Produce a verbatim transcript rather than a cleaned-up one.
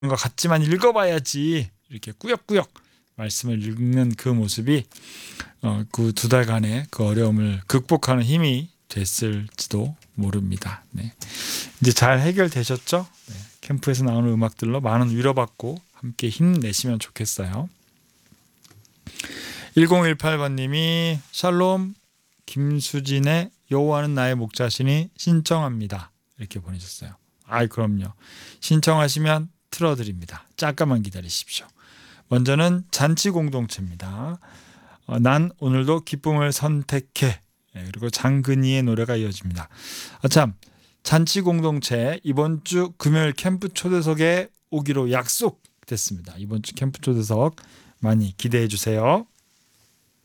것 같지만 읽어봐야지 이렇게 꾸역꾸역 말씀을 읽는 그 모습이 어, 그 두 달간의 그 어려움을 극복하는 힘이 됐을지도 모릅니다. 네. 이제 잘 해결되셨죠? 네. 캠프에서 나오는 음악들로 많은 위로받고 함께 힘내시면 좋겠어요. 일공일팔 번님이 샬롬 김수진의 여호와는 나의 목자시니 신청합니다. 이렇게 보내셨어요. 아이 그럼요. 신청하시면 틀어드립니다. 잠깐만 기다리십시오. 먼저는 잔치 공동체입니다. 어, 난 오늘도 기쁨을 선택해. 네, 그리고 장근희의 노래가 이어집니다. 아, 참 잔치 공동체 이번 주 금요일 캠프 초대석에 오기로 약속됐습니다. 이번 주 캠프 초대석 많이 기대해 주세요.